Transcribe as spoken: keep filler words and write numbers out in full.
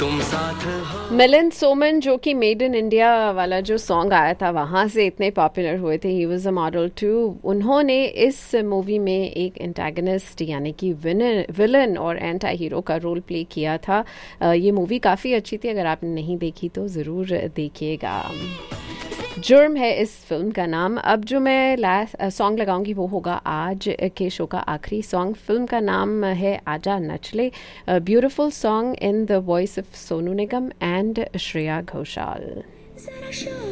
तुम साथ हो। मिलिंद सोमन जो कि मेड इन इंडिया वाला जो सॉन्ग आया था वहाँ से इतने पॉपुलर हुए थे, he was a model to. उन्होंने इस मूवी में एक एंटागनिस्ट यानी कि विलन और एंटी हीरो का रोल प्ले किया था। ये मूवी काफ़ी अच्छी थी, अगर आपने नहीं देखी तो ज़रूर देखिएगा। जुर्म है इस फिल्म का नाम। अब जो मैं लास्ट सॉन्ग लगाऊंगी वो होगा आज के शो का आखिरी सॉन्ग। फिल्म का नाम है आजा नचले, beautiful song in the voice of Sonu Nigam and Shreya Ghoshal.